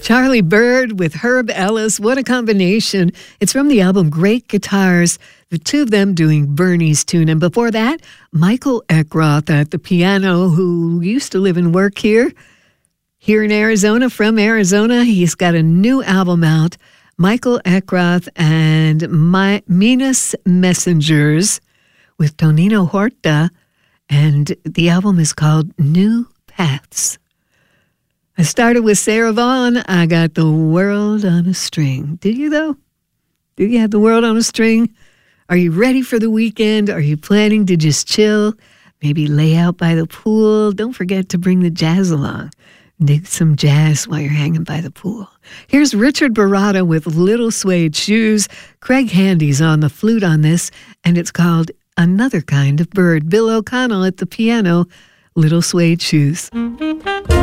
Charlie Bird with Herb Ellis. What a combination. It's from the album Great Guitars, the two of them doing Bernie's tune. And before that, Michael Eckroth at the piano, who used to live and work here in Arizona, from Arizona. He's got a new album out, Michael Eckroth and Minas Messengers with Tonino Horta. And the album is called New Paths. I started with Sarah Vaughan. I got the world on a string. Do you, though? Do you have the world on a string? Are you ready for the weekend? Are you planning to just chill? Maybe lay out by the pool? Don't forget to bring the jazz along. Dig some jazz while you're hanging by the pool. Here's Richard Baratta with Little Suede Shoes. Craig Handy's on the flute on this, and it's called Another Kind of Bird. Bill O'Connell at the piano, Little Suede Shoes.